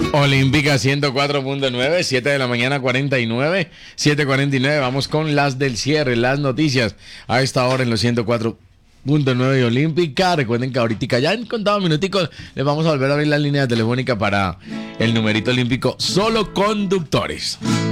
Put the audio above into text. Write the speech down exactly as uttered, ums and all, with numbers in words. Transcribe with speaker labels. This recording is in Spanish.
Speaker 1: Olímpica ciento cuatro punto nueve, siete de la mañana cuarenta y nueve, siete cuarenta y nueve. Vamos con las del cierre, las noticias a esta hora en los ciento cuatro punto nueve de Olímpica. Recuerden que ahorita ya en contados minuticos les vamos a volver a abrir la línea telefónica para el numerito olímpico solo conductores.